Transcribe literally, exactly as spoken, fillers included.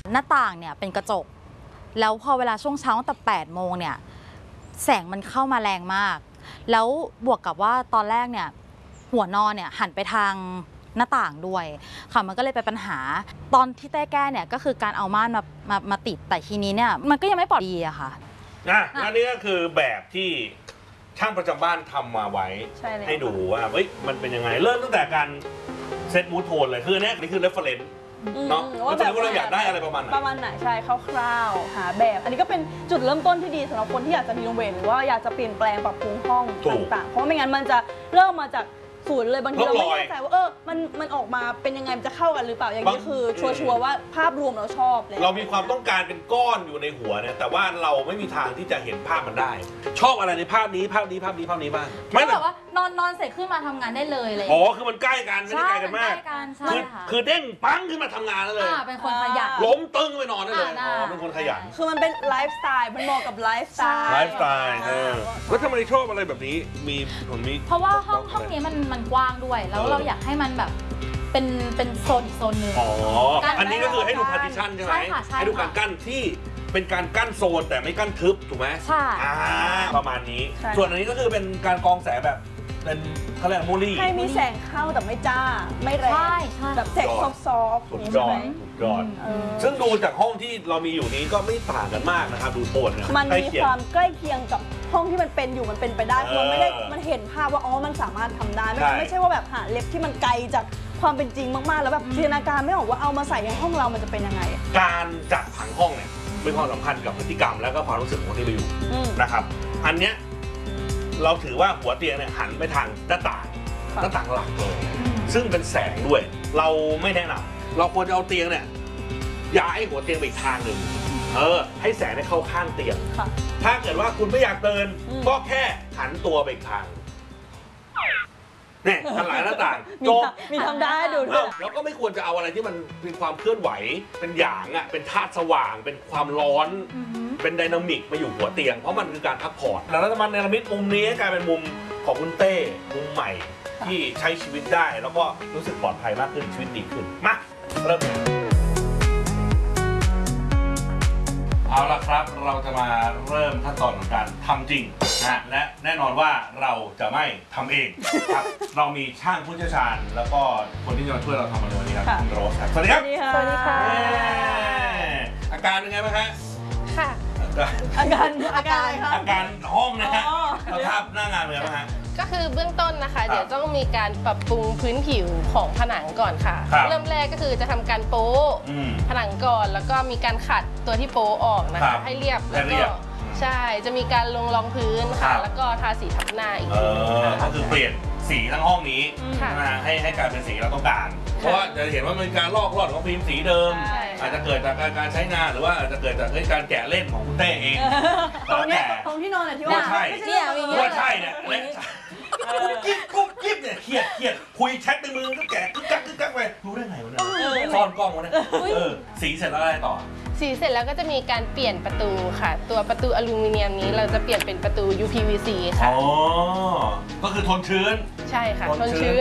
หน้าต่างเนี่ยเป็นกระจกแล้วพอเวลาช่วงเช้าตั้งแต่แปดโมงเนี่ยแสงมันเข้ามาแรงมากแล้วบวกกับว่าตอนแรกเนี่ยหัวนอนเนี่ยหันไปทางหน้าต่างด้วยค่ะมันก็เลยเป็นปัญหาตอนที่เต้แก้เนี่ยก็คือการเอาม่านมามามาติดแต่ทีนี้เนี่ยมันก็ยังไม่ปลอดภัยอะค่ะอ่ะอันนี้ก็คือแบบที่ช่างประจำบ้านทำมาไว้ใ, ให้ดูว่าเฮ้ยมันเป็นยังไงเริ่มตั้งแต่การเซตมูทโทนเลยคืออันนี้นี่คือ reference เนาะว่าแบบว่าเราอยากได้อะไรประมาณไหนประมาณไหนใช่คร่าวๆหาแบบอันนี้ก็เป็นจุดเริ่มต้นที่ดีสำหรับคนที่อยากจะรีโนเวทหรือว่าอยากจะเปลี่ยนแปลงปรับปรุงห้องต่างๆเพราะไม่งั้นมันจะเริ่มมาจากศูนย์เลยบางทีเราไม่แน่ใจว่าเออมันมันออกมาเป็นยังไงมันจะเข้ากันหรือเปล่าอย่างนี้คือชัวร์ๆว่าภาพรวมเราชอบเลยเรามีความต้องการเป็นก้อนอยู่ในหัวเนี่ยแต่ว่าเราไม่มีทางที่จะเห็นภาพมันได้ชอบอะไรในภาพนี้ภาพนี้ภาพนี้ภาพนี้บ้างไม่แบบว่านอนนอนเสร็จขึ้นมาทำงานได้เลยเลยอ๋อคือมันใกล้กันไม่ได้ไกลกันมากคือคือเด้งปังขึ้นมาทำงานเลยเป็นคนขยันล้มตึงไปนอนได้เลยอ๋อเป็นคนขยันคือมันเป็นไลฟ์สไตล์มันเหมาะกับไลฟ์สไตล์ไลฟ์สไตล์เออแล้วทำไมชอบอะไรแบบนี้มีผมมีเพราะว่าห้องห้องนี้มันมันกว้างด้วยแล้วเราอยากให้มันแบบเป็นเป็นโซนอีกโซนหนึ่งอ๋ออันนี้ก็คือให้ดูพาร์ติชันใช่ไหมให้ดูการกั้นที่เป็นการกั้นโซนแต่ไม่กั้นทึบถูกไหมใช่ประมาณนี้ส่วนอันนี้ก็คือเป็นการกรองแสงแบบเป็นเขาเรียกมูลี่ให้มีแสงเข้าแต่ไม่จ้าไม่แรงแบบแสงซอฟต์ๆสุดยอดสุดยอดซึ่งดูจากห้องที่เรามีอยู่นี้ก็ไม่ต่างกันมากนะครับดูโทนเนี่ยมันมีความใกล้เคียงกับห้องที่มันเป็นอยู่มันเป็นไปได้มันไม่ได้มันเห็นภาพว่าอ๋อมันสามารถทำได้ไม่ไม่ใช่ว่าแบบหาเล็บที่มันไกลจากความเป็นจริงมากๆแล้วแบบจินตนาการไม่ออกว่าเอามาใส่ในห้องเรามันจะเป็นยังไงการจัดผังห้องเนี่ยมีความสำคัญกับพฤติกรรมแล้วก็ความรู้สึกของคนที่ไปอยู่นะครับอันเนี้ยเราถือว่าหัวเตียงเนี่ยหันไปทางหน้าต่างหน้าต่างหลักเลยซึ่งเป็นแสงด้วยเราไม่แนะนำเราควรจะเอาเตียงเนี่ยย้ายหัวเตียงไปอีกทางหนึ่งเออให้แสงได้เข้าข้างเตียงถ้าเกิดว่าคุณไม่อยากเดินก็แค่หันตัวไปอีกทางเนี่ยหันหลังหน้าต่างจบมีทำได้ดูด้วยแล้วก็ไม่ควรจะเอาอะไรที่มันเป็นความเคลื่อนไหวเป็นหยางอ่ะเป็นธาตุสว่างเป็นความร้อนเป็นไดนามิกมาอยู่หัวเตียงเพราะมันคือการพักผ่อนแล้วรัฐบาลเนรมิตมุมนี้กลายเป็นมุมของคุณเต้มุมใหม่ที่ใช้ชีวิตได้แล้วก็รู้สึกปลอดภัยมากขึ้นชีวิตดีขึ้นมาเริ่มเอาละครับเราจะมาเริ่มขั้นตอนของการทำจริงนะและแน่นอนว่าเราจะไม่ทำเองครับเรามีช่างผู้เชี่ยวชาญแล้วก็คนที่จะมาช่วยเราทำในวันนี้ครับคุณโรสครับสวัสดีครับสวัสดีค่ะอาการเป็นไงบ้างฮะค่ะอาการอาการอะไรครับอาการห้องนะฮะสภาพหน้างานเป็นไงบ้างฮะก็คือเบื้องต้นนะคะเดี๋ยวต้องมีการปรับปรุงพื้นผิวของผนังก่อนค่ะเริ่มแรกก็คือจะทำการโป๊ผนังก่อนแล้วก็มีการขัดตัวที่โป๊ออกนะคะให้เรียบแล้วก็ใช่จะมีการลงรองพื้นค่ะแล้วก็ทาสีทับหน้าอีกทีก็คือเปลี่ยนสีทั้งห้องนี้ให้ให้กลายเป็นสีเราต้องการเพราะว่าจะเห็นว่ามีการลอกลอดของฟิล์มสีเดิมอาจจะเกิดจากการใช้งานหรือว่าอาจจะเกิดจากการแกะเล่นของคุณเต้เองตรงนี้ตรงที่นอนเนี่ยที่ว่าใช่ว่าใช่เนี่ยกิ๊บกุ๊บกิ๊บเนี่ยเครียดเครียดคุยแชทในมือก็แกะกึกกักกึกกักไปรู้ได้ไงวะเนี่ยซ่อนกล้องวะเนี่ยสีเสร็จแล้วอะไรต่อสีเสร็จแล้วก็จะมีการเปลี่ยนประตูค่ะตัวประตูอลูมิเนียมนี้เราจะเปลี่ยนเป็นประตู ยู พี วี ซี ค่ะอ๋อก็คือทนชื้นใช่ค่ะทนชื้น